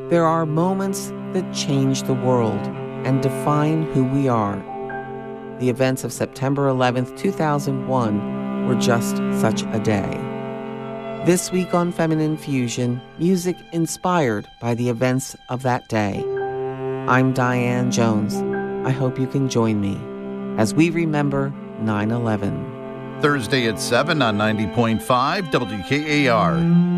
There are moments that change the world and define who we are. The events of September 11th, 2001 were just such a day. This week on Feminine Fusion, music inspired by the events of that day. I'm Diane Jones. I hope you can join me as we remember 9/11. Thursday at 7 on 90.5 WKAR.